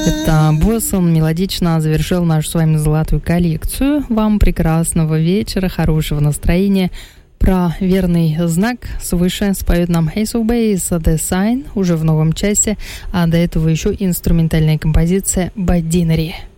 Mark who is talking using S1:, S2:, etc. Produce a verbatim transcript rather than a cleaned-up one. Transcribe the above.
S1: Это Боссон мелодично завершил нашу с вами золотую коллекцию. Вам прекрасного вечера, хорошего настроения. Про верный знак свыше споет нам Ace of Base The Sign уже в новом часе, а до этого еще инструментальная композиция Baddinery.